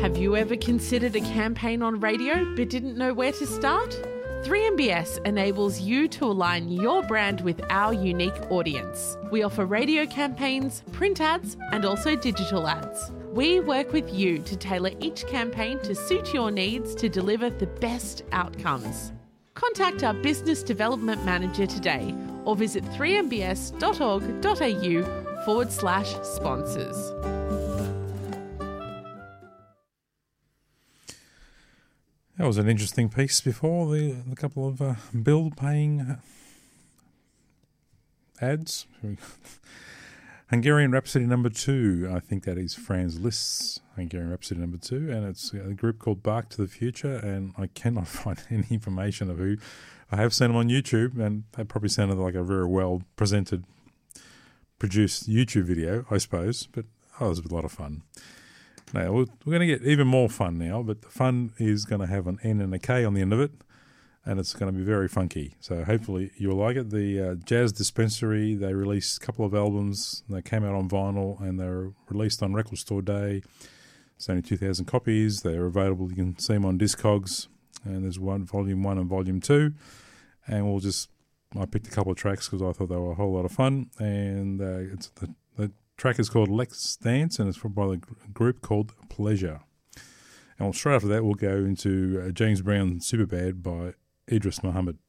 Have you ever considered a campaign on radio but didn't know where to start? 3MBS enables you to align your brand with our unique audience. We offer radio campaigns, print ads, and also digital ads. We work with you to tailor each campaign to suit your needs to deliver the best outcomes. Contact our Business Development Manager today or visit 3mbs.org.au/sponsors. That was an interesting piece before, the couple of bill-paying ads. Hungarian Rhapsody number 2, I think that is Franz Liszt's Hungarian Rhapsody number 2, and it's a group called Bark to the Future, and I cannot find any information of who. I have seen them on YouTube, and they probably sounded like a very well-presented, produced YouTube video, I suppose, but it was a lot of fun. Now, we're going to get even more fun now, but the fun is going to have an N and a K on the end of it, and it's going to be very funky. So hopefully you'll like it. The Jazz Dispensary, they released a couple of albums. They came out on vinyl, and they were released on Record Store Day. It's only 2,000 copies. They're available. You can see them on Discogs, and there's Volume 1 and Volume 2. And I picked a couple of tracks because I thought they were a whole lot of fun, and it's the track is called Let's Dance, and it's by the group called Pleasure. And straight after that, we'll go into James Brown Superbad by Idris Muhammad.